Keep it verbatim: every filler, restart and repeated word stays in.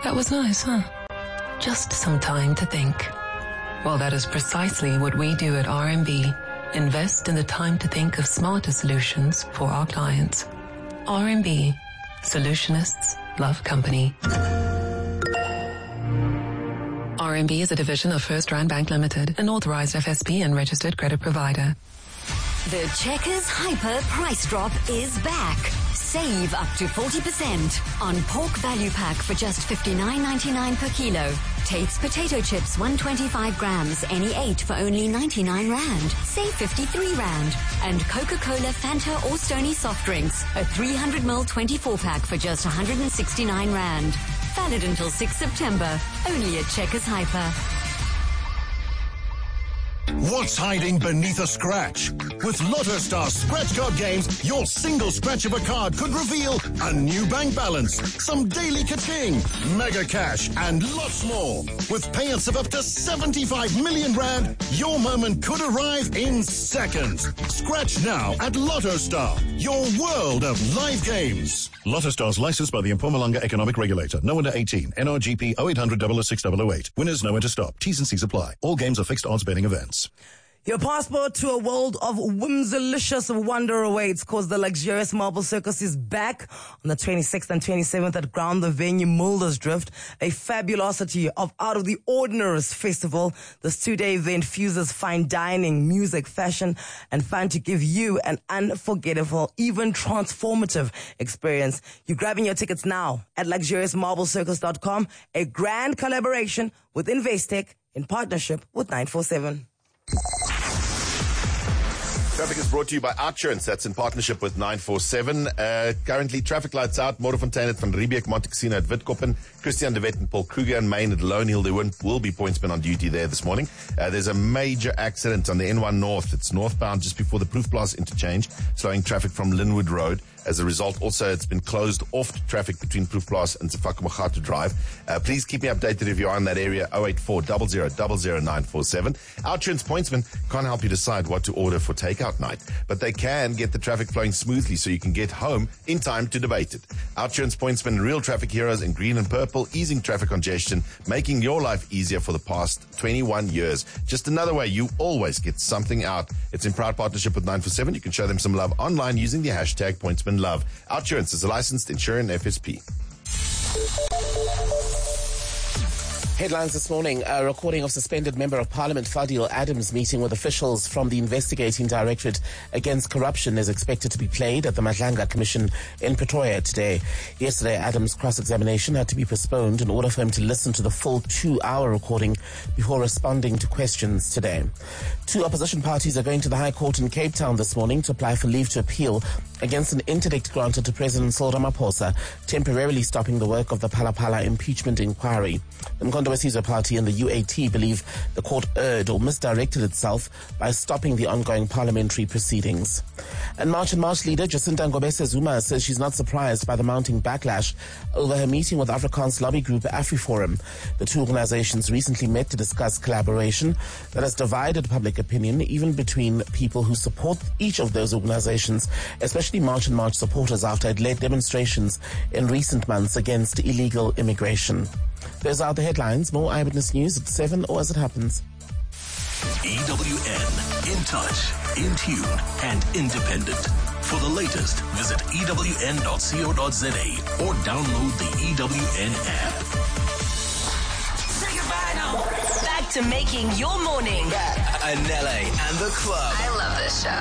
That was nice, huh? Just some time to think. Well, that is precisely what we do at R M B. Invest in the time to think of smarter solutions for our clients. R M B. Solutionists love company. R M B is a division of First Rand Bank Limited, an authorized F S P and registered credit provider. The Checkers Hyper price drop is back. Save up to forty percent on pork value pack for just fifty-nine ninety-nine per kilo. Tate's potato chips one hundred twenty-five grams, any eight for only ninety-nine rand. Save fifty-three rand. And Coca-Cola, Fanta or Stony soft drinks, a three hundred milliliter twenty-four pack for just one hundred sixty-nine rand. Valid until sixth September, only at Checkers Hyper. What's hiding beneath a scratch? With Lotto Star scratch card games, your single scratch of a card could reveal a new bank balance, some daily ka-ching, mega cash, and lots more. With payouts of up to seventy-five million rand, your moment could arrive in seconds. Scratch now at Lotto Star, your world of live games. Lotto Star's licensed by the Mpumalanga Economic Regulator. No under eighteen. N R G P oh eight hundred, oh oh six oh oh eight. Winners know when to stop. T's and C's apply. All games are fixed odds betting events. Your passport to a world of whimsalicious wonder awaits, cause the luxurious Marble Circus is back on the twenty-sixth and twenty-seventh at Ground the Venue Muldersdrift, a fabulosity of out-of-the-ordinary's festival. This two-day event fuses fine dining, music, fashion, and fun to give you an unforgettable, even transformative experience. You're grabbing your tickets now at luxurious marble circus dot com, a grand collaboration with Investec in partnership with nine four seven. Traffic is brought to you by Outsurance. That's in partnership with nine four seven. Uh, currently, traffic lights out. Motorfontein at Van Riebeek, Montecasino at Witkoppen, Christian de Wet and Paul Kruger and Main at Lone Hill. There will be pointsmen on duty there this morning. Uh, there's a major accident on the N one North. It's northbound just before the Proof Blast interchange, slowing traffic from Linwood Road. As a result, also, it's been closed off to traffic between Proof Blast and Sefako Drive. Uh, please keep me updated if you are in that area, oh eight four, zero zero zero zero nine four seven. Outsurance pointsmen can't help you decide what to order for takeout night, but they can get the traffic flowing smoothly so you can get home in time to debate it. Outsurance pointsmen, real traffic heroes in green and purple, easing traffic congestion, making your life easier for the past twenty-one years. Just another way you always get something out. It's in proud partnership with nine four seven. You can show them some love online using the hashtag pointsmen love. Outsurance is a licensed insurer and F S P. Headlines this morning, a recording of suspended Member of Parliament Fadil Adams meeting with officials from the Investigating Directorate Against Corruption is expected to be played at the Madlanga Commission in Pretoria today. Yesterday, Adams' cross-examination had to be postponed in order for him to listen to the full two-hour recording before responding to questions today. Two opposition parties are going to the High Court in Cape Town this morning to apply for leave to appeal against an interdict granted to President Cyril Ramaphosa, temporarily stopping the work of the Phala-Phala impeachment inquiry. The Mkhonto weSizwe Party and the U A T believe the court erred or misdirected itself by stopping the ongoing parliamentary proceedings. And March and March leader Jacinta Ngobese Zuma says she's not surprised by the mounting backlash over her meeting with Afrikaans lobby group AfriForum. The two organizations recently met to discuss collaboration that has divided public opinion, even between people who support each of those organizations, especially March and March supporters, after it led demonstrations in recent months against illegal immigration. Those are the headlines. More Eyewitness News at seven or as it happens. E W N, in touch, in tune, and independent. For the latest, visit E W N dot co dot za or download the E W N app. Say goodbye now. Back to making your morning. Anele and the club. I love this show.